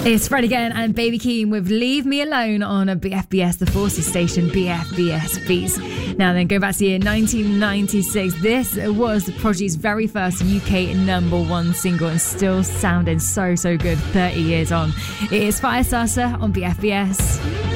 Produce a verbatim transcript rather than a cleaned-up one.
It's Fred again and Baby Keem with Leave Me Alone on a B F B S, the Forces station, B F B S Beats. Now then, go back to the year nineteen ninety-six. This was the Prodigy's very first U K number one single and still sounding so, so good thirty years on. It is Firestarter on B F B S.